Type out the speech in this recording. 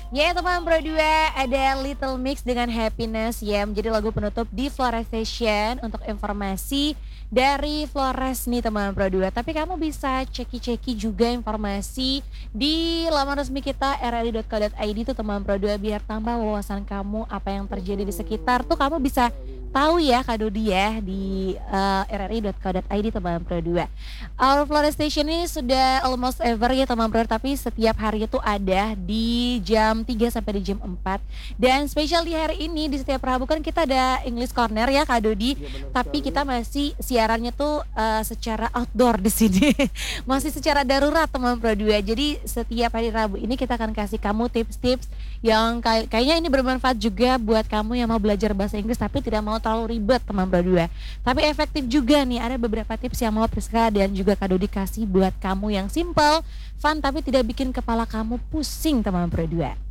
Ya teman Pro 2 ada Little Mix dengan Happiness ya menjadi lagu penutup di Flores Station untuk informasi dari Flores nih teman Pro 2. Tapi kamu bisa ceki-ceki juga informasi di laman resmi kita rri.co.id tuh teman Pro 2 biar tambah wawasan kamu apa yang terjadi di sekitar tuh kamu bisa tahu ya Kak Dodi ya di rri.co.id teman Pro 2. Our Flores Station ini sudah almost ever ya teman Pro tapi setiap hari itu ada di jam 3 sampai di jam 4 dan spesial di hari ini di setiap Rabu kan kita ada English Corner ya Kak Dodi tapi kita masih siarannya tuh secara outdoor di sini masih secara darurat teman Pro 2 jadi setiap hari Rabu ini kita akan kasih kamu tips-tips yang kayaknya ini bermanfaat juga buat kamu yang mau belajar bahasa Inggris tapi tidak mau terlalu ribet teman Pro 2 tapi efektif juga nih ada beberapa tips yang mau Priska dan juga Kak Dodi kasih buat kamu yang simple, fun tapi tidak bikin kepala kamu pusing teman Pro 2.